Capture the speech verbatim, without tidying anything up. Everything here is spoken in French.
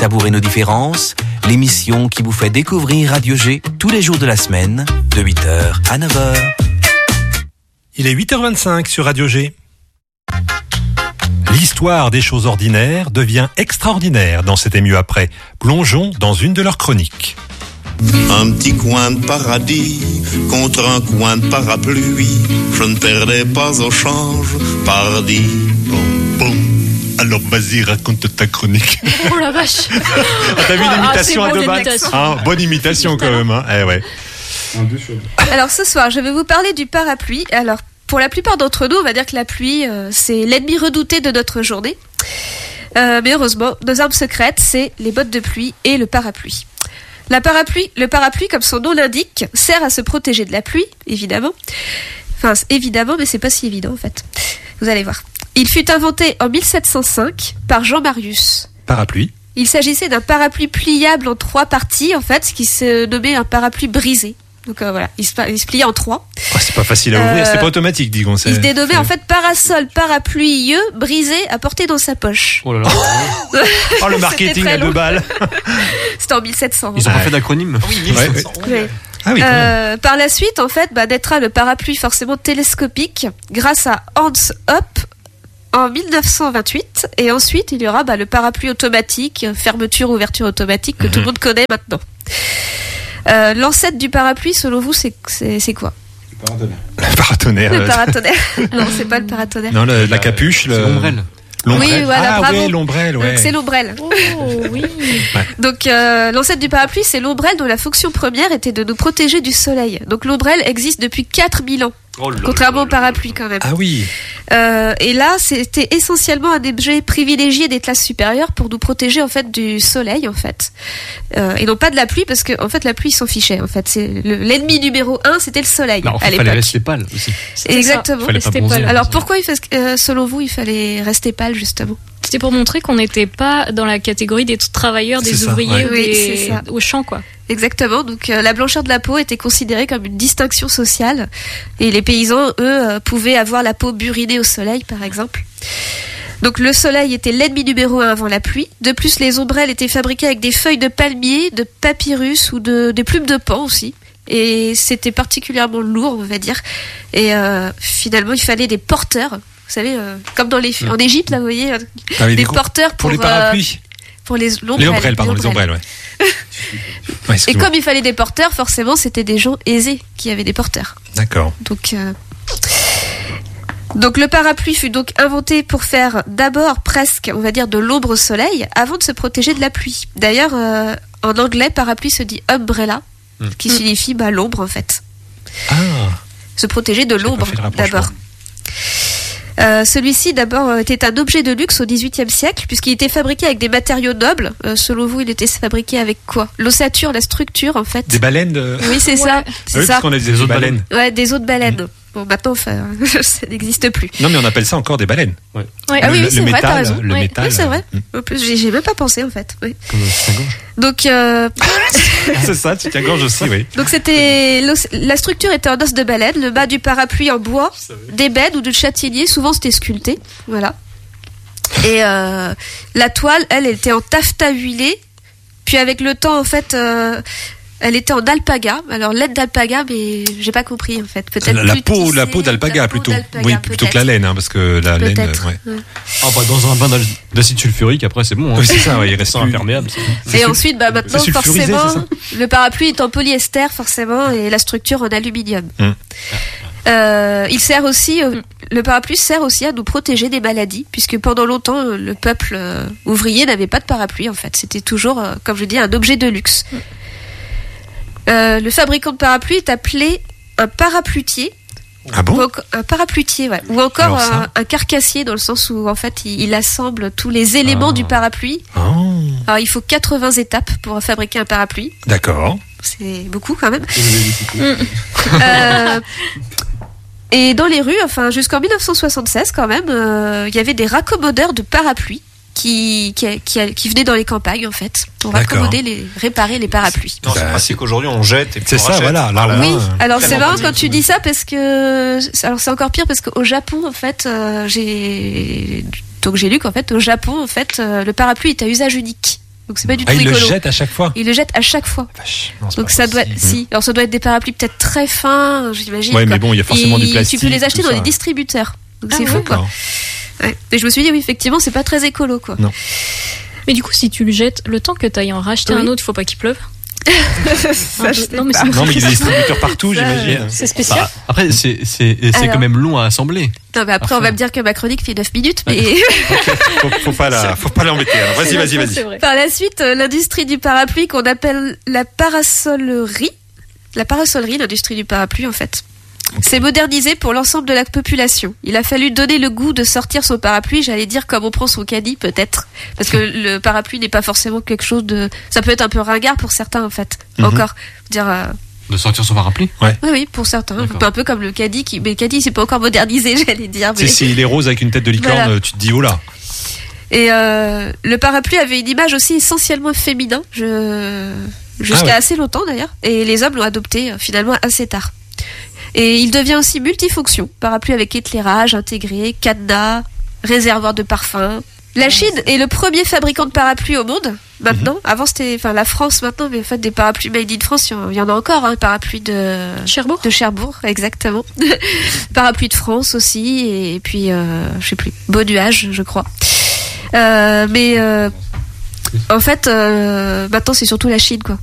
Savourez nos différences, l'émission qui vous fait découvrir Radio G tous les jours de la semaine, de huit heures à neuf heures. Il est huit heures vingt-cinq sur Radio G. L'histoire des choses ordinaires devient extraordinaire dans C'était mieux après. Plongeons dans une de leurs chroniques. Un petit coin de paradis contre un coin de parapluie. Je ne perdrai pas au change, pardi. Boum, boum. Alors vas-y, raconte ta chronique. Oh la vache. Ah, t'as vu l'imitation ah, à deux balles hein, bonne imitation quand même. Hein. Eh ouais. Alors ce soir, je vais vous parler du parapluie. Alors pour la plupart d'entre nous, on va dire que la pluie, euh, c'est l'ennemi redouté de notre journée. Euh, mais heureusement, nos armes secrètes, c'est les bottes de pluie et le parapluie. La parapluie, le parapluie, comme son nom l'indique, sert à se protéger de la pluie, évidemment. Enfin, évidemment, mais c'est pas si évident en fait. Vous allez voir. Il fut inventé en mille sept cent cinq par Jean Marius. Parapluie. Il s'agissait d'un parapluie pliable en trois parties, en fait, ce qui se nommait un parapluie brisé. Donc euh, voilà, il se, il se pliait en trois. Oh, c'est pas facile à ouvrir, euh, c'est pas automatique, dis-on. Il se dénommait en fait parasol parapluieux brisé à porter dans sa poche. Oh là là. Oh le marketing à deux balles. C'était en mille sept cents. Ils ont pas fait d'acronyme. Oui, mille sept cents. Ouais, ouais. Ah oui, euh, par la suite, en fait, bah, naîtra le parapluie forcément télescopique grâce à Hans Hoppe en mille neuf cent vingt-huit. Et ensuite, il y aura bah, le parapluie automatique, fermeture-ouverture automatique que mm-hmm. tout le monde connaît maintenant. Euh, l'ancêtre du parapluie, selon vous, c'est, c'est, c'est quoi ? Le paratonnerre. Le paratonnerre. Non, c'est pas le paratonnerre. Non, la, la capuche, le... c'est l'ombrelle. L'ombrelle. Oui, voilà, ah, bravo. Oui, l'ombrelle, ouais. Donc, c'est l'ombrelle. Oh, oui. Ouais. Donc, euh, l'ancêtre du parapluie, c'est l'ombrelle dont la fonction première était de nous protéger du soleil. Donc, l'ombrelle existe depuis quatre mille ans. Oh là contrairement là là au parapluie, quand même. Ah oui. Euh, et là, c'était essentiellement un objet privilégié des classes supérieures pour nous protéger, en fait, du soleil, en fait. Euh, et non pas de la pluie, parce que, en fait, la pluie, ils s'en fichaient, en fait. C'est le, l'ennemi numéro un, c'était le soleil. Non, en fait, à l'époque. Il fallait rester pâle aussi. C'était exactement. Fallait pas bronzer, alors, pourquoi, il fait, euh, selon vous, il fallait rester pâle, justement? C'était pour montrer qu'on n'était pas dans la catégorie des travailleurs, des c'est ouvriers ça, ou ouais. des... oui, au champ, quoi. Exactement. Donc, euh, la blancheur de la peau était considérée comme une distinction sociale. Et les paysans, eux, euh, pouvaient avoir la peau burinée au soleil, par exemple. Donc, le soleil était l'ennemi numéro un avant la pluie. De plus, les ombrelles étaient fabriquées avec des feuilles de palmier, de papyrus ou de, des plumes de paon aussi. Et c'était particulièrement lourd, on va dire. Et euh, finalement, il fallait des porteurs. Vous savez, euh, comme dans les, en Égypte, là, vous voyez, ah oui, des, des porteurs pour, pour les parapluies. Euh, pour les ombrelles. Les ombrelles, pardon, les ombrelles, ouais. Ouais, et comme il fallait des porteurs, forcément, c'était des gens aisés qui avaient des porteurs. D'accord. Donc, euh... donc le parapluie fut donc inventé pour faire d'abord presque, on va dire, de l'ombre au soleil, avant de se protéger de la pluie. D'ailleurs, euh, en anglais, parapluie se dit umbrella, mm. qui mm. signifie bah, l'ombre en fait. Ah. Se protéger de l'ombre d'abord. Euh, celui-ci d'abord était un objet de luxe au dix-huitième siècle puisqu'il était fabriqué avec des matériaux nobles. Euh, selon vous, il était fabriqué avec quoi ? L'ossature, la structure en fait. Des baleines de... Oui, c'est ouais. ça. C'est ah oui, ça. Parce qu'on a des os de baleines. Ouais, des os de baleines. Mmh. Bon, maintenant, enfin, ça n'existe plus. Non, mais on appelle ça encore des baleines. Ouais. Ouais. Ah oui, le, oui c'est le vrai, métal, t'as raison. Le ouais. métal. Oui, c'est vrai. Mmh. En plus, j'ai, j'ai même pas pensé en fait. Oui. Comme soutien-gorge. Donc, euh... c'est ça, soutien-gorge aussi, oui. Donc c'était la structure était en os de baleine, le bas du parapluie en bois, d'ébène ou de châtaignier, souvent c'était sculpté, voilà. Et euh, la toile, elle, elle était en taffetas huilé, puis avec le temps, en fait. Euh, Elle était en alpaga. Alors laine d'alpaga, mais j'ai pas compris en fait. Peut-être la, la plus peau, tissée, la peau d'alpaga la plutôt. peau d'alpaga, oui, plutôt que la laine, hein, parce que la peut-être. laine. Ouais. Ouais. Ah bah dans un bain d'acide sulfurique, après c'est bon. Hein. Oui, c'est ça. Ouais, il reste plus imperméable. Et sul... ensuite, bah maintenant forcément, le parapluie est en polyester forcément et la structure en aluminium. Hum. Euh, il sert aussi, euh, le parapluie sert aussi à nous protéger des maladies, puisque pendant longtemps le peuple euh, ouvrier n'avait pas de parapluie en fait. C'était toujours, euh, comme je dis, un objet de luxe. Hum. Euh, le fabricant de parapluie est appelé un parapluitier. Ah bon ? Un parapluitier, ouais. Ou encore un, un carcassier, dans le sens où en fait il, il assemble tous les éléments ah. du parapluie. Oh. Alors il faut quatre-vingts étapes pour fabriquer un parapluie. D'accord. C'est beaucoup quand même. euh, et dans les rues, enfin jusqu'en dix-neuf cent soixante-seize quand même, euh, il y avait des raccommodeurs de parapluies. Qui, qui, qui, qui venaient dans les campagnes en fait pour D'accord. raccommoder les, réparer les parapluies. Non, c'est pratique qu'aujourd'hui on jette et puis c'est on ça, rachète. voilà. Là, oui, euh, alors c'est marrant quand tu dis ça parce que alors c'est encore pire parce qu'au Japon en fait euh, j'ai donc j'ai lu qu'en fait au Japon en fait euh, le parapluie est à usage unique. Donc c'est pas du tout Ah, il écolo. le jette à chaque fois. Il le jette à chaque fois. Vache, non, c'est Donc pas ça doit, possible. si, alors ça doit être des parapluies peut-être très fins, j'imagine. Ouais, quoi. mais bon, il y a forcément Et du plastique. Tu peux les acheter tout dans ça. les distributeurs. Donc Ah c'est ouais. fou, quoi. D'accord. Ouais. Et je me suis dit, oui, effectivement, c'est pas très écolo, quoi. Non. Mais du coup, si tu le jettes, le temps que tu ailles en racheter Oui. un autre, faut pas qu'il pleuve. Ça, je sais non, mais pas. ça me Non, mais il y a fait des distributeurs partout, Ça, j'imagine. C'est spécial. Bah, après, c'est c'est c'est Alors. quand même long à assembler. Non, mais après, on va me dire que ma chronique fait neuf minutes, mais Faut, faut pas la, faut pas l'embêter. Alors, vas-y, vas-y, C'est vas-y. vrai. par la suite, euh, l'industrie du parapluie qu'on appelle la parasolerie, la parasolerie, l'industrie du parapluie, en fait, s'est modernisée pour l'ensemble de la population. Il a fallu donner le goût de sortir son parapluie, j'allais dire comme on prend son caddie, peut-être. Parce que le parapluie n'est pas forcément quelque chose de... Ça peut être un peu ringard pour certains, en fait. Mhm. Encore. Dire, euh, De sortir son parapluie. oui, oui, pour certains. D'accord. Un peu comme le caddie, qui... mais le caddie, c'est pas encore modernisé, j'allais dire. Mais... Si, si, il est rose avec une tête de licorne, Voilà. tu te dis, oh là. Et euh, le parapluie avait une image aussi essentiellement féminin, je... jusqu'à Ah ouais. assez longtemps d'ailleurs, et les hommes l'ont adopté euh, finalement assez tard. Et il devient aussi multifonction, parapluie avec éclairage intégré, cadenas, réservoir de parfum. La Chine est le premier fabricant de parapluies au monde, maintenant. Avant c'était, enfin la France maintenant, mais en fait des parapluies made in France, il y en- il y en a encore, hein, parapluie de... Cherbourg. De Cherbourg, exactement. Parapluie de France aussi, et puis, euh, je sais plus, Beau Nuage, je crois. Euh, mais euh, en fait, euh, maintenant c'est surtout la Chine, quoi.